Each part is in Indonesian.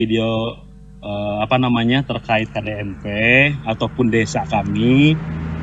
video terkait KDMP ataupun desa kami,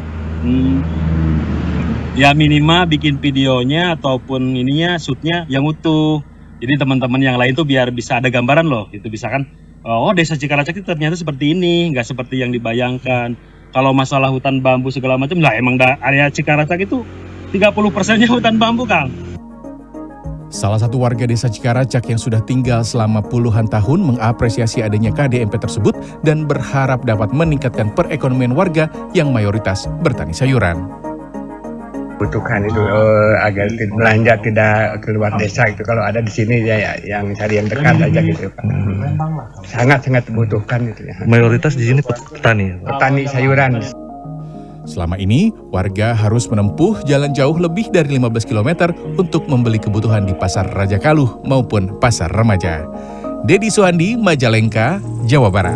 ya minimal bikin videonya ataupun shootnya yang utuh. Jadi teman-teman yang lain tuh biar bisa ada gambaran loh, gitu bisa kan. Oh, desa Cikaracak itu ternyata seperti ini, nggak seperti yang dibayangkan. Kalau masalah hutan bambu segala macam, lah emang area Cikaracak itu 30%-nya hutan bambu, Kang. Salah satu warga desa Cikaracak yang sudah tinggal selama puluhan tahun mengapresiasi adanya KDMP tersebut dan berharap dapat meningkatkan perekonomian warga yang mayoritas bertani sayuran. Butuhkan itu agar belanja tidak keluar desa itu, kalau ada di sini ya yang cari yang dekat aja gitu Pak. Sangat dibutuhkan itu ya. Mayoritas di sini petani sayuran. Selama ini, warga harus menempuh jalan jauh lebih dari 15 km untuk membeli kebutuhan di Pasar Rajakaluh maupun Pasar Remaja. Dedi Suhandi, Majalengka, Jawa Barat.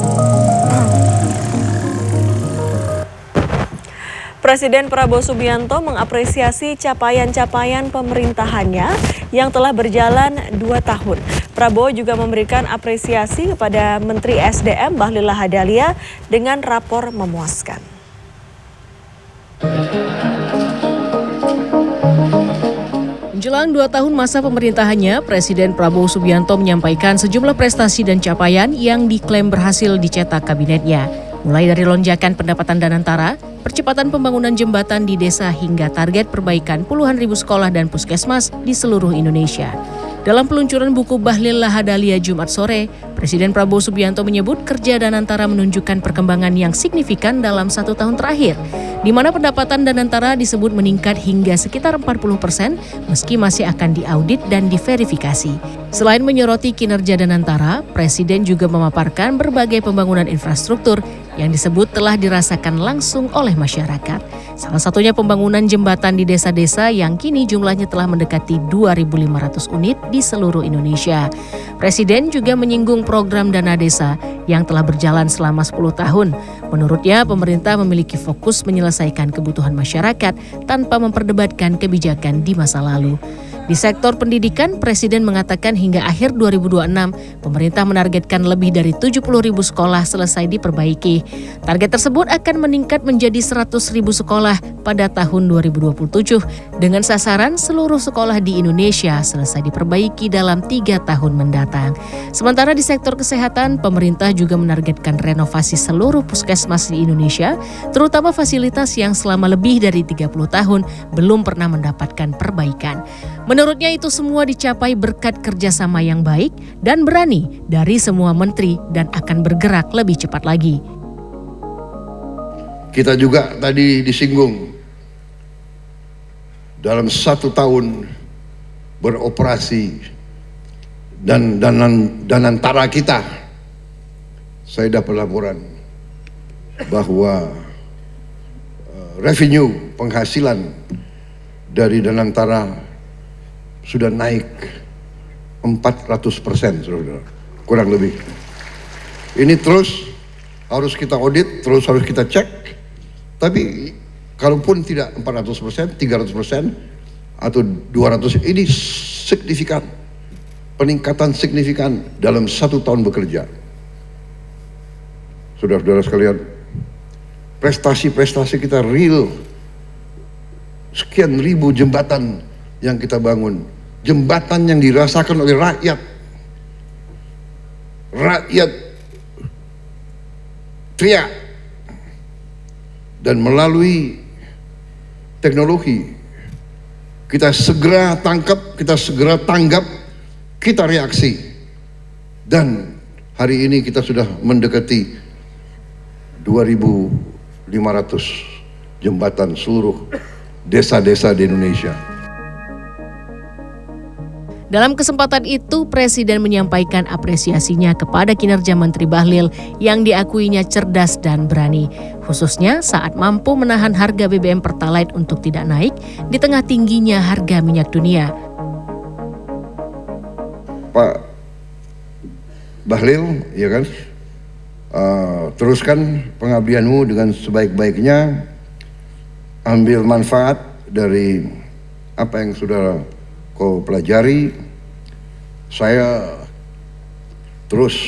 Presiden Prabowo Subianto mengapresiasi capaian-capaian pemerintahannya yang telah berjalan 2 tahun. Prabowo juga memberikan apresiasi kepada Menteri SDM Bahlil Lahadalia dengan rapor memuaskan. Menjelang 2 tahun masa pemerintahannya, Presiden Prabowo Subianto menyampaikan sejumlah prestasi dan capaian yang diklaim berhasil dicetak kabinetnya. Mulai dari lonjakan pendapatan Danantara, percepatan pembangunan jembatan di desa hingga target perbaikan puluhan ribu sekolah dan puskesmas di seluruh Indonesia. Dalam peluncuran buku Bahlil Lahadalia Jumat sore, Presiden Prabowo Subianto menyebut kerja Danantara menunjukkan perkembangan yang signifikan dalam 1 tahun terakhir, di mana pendapatan Danantara disebut meningkat hingga sekitar 40% meski masih akan diaudit dan diverifikasi. Selain menyoroti kinerja Danantara, Presiden juga memaparkan berbagai pembangunan infrastruktur yang disebut telah dirasakan langsung oleh masyarakat. Salah satunya pembangunan jembatan di desa-desa yang kini jumlahnya telah mendekati 2.500 unit di seluruh Indonesia. Presiden juga menyinggung program dana desa yang telah berjalan selama 10 tahun. Menurutnya, pemerintah memiliki fokus menyelesaikan kebutuhan masyarakat tanpa memperdebatkan kebijakan di masa lalu. Di sektor pendidikan, Presiden mengatakan hingga akhir 2026, pemerintah menargetkan lebih dari 70.000 sekolah selesai diperbaiki. Target tersebut akan meningkat menjadi 100.000 sekolah pada tahun 2027, dengan sasaran seluruh sekolah di Indonesia selesai diperbaiki dalam 3 tahun mendatang. Sementara di sektor kesehatan, pemerintah juga menargetkan renovasi seluruh puskesmas di Indonesia, terutama fasilitas yang selama lebih dari 30 tahun belum pernah mendapatkan perbaikan. Menurutnya itu semua dicapai berkat kerjasama yang baik dan berani dari semua menteri dan akan bergerak lebih cepat lagi. Kita juga tadi disinggung dalam 1 tahun beroperasi dan Danantara kita, saya dapat laporan bahwa revenue penghasilan dari Danantara sudah naik 400%, saudara, kurang lebih. Ini terus harus kita audit, terus harus kita cek. Tapi kalaupun tidak 400%, 300% atau 200%, ini signifikan, peningkatan signifikan dalam 1 tahun bekerja. Saudara-saudara sekalian, prestasi-prestasi kita real, sekian ribu jembatan yang kita bangun. Jembatan yang dirasakan oleh rakyat. Rakyat teriak. Dan melalui teknologi, kita segera tangkap, kita segera tanggap, kita reaksi. Dan hari ini kita sudah mendekati 2.500 jembatan seluruh desa-desa di Indonesia. Dalam kesempatan itu, Presiden menyampaikan apresiasinya kepada kinerja Menteri Bahlil yang diakuinya cerdas dan berani, khususnya saat mampu menahan harga BBM Pertalite untuk tidak naik di tengah tingginya harga minyak dunia. Pak Bahlil, ya kan, teruskan pengabdianmu dengan sebaik-baiknya, ambil manfaat dari apa yang sudah kau pelajari. Saya terus